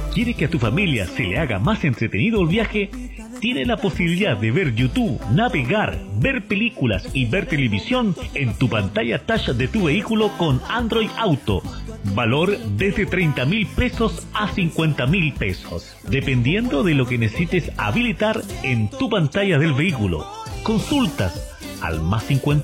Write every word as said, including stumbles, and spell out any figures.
¿Quiere que a tu familia se le haga más entretenido el viaje? Tiene la posibilidad de ver YouTube, navegar, ver películas y ver televisión en tu pantalla touch de tu vehículo con Android Auto. Valor desde treinta mil pesos a cincuenta mil pesos, dependiendo de lo que necesites habilitar en tu pantalla del vehículo. Consultas al más cincuenta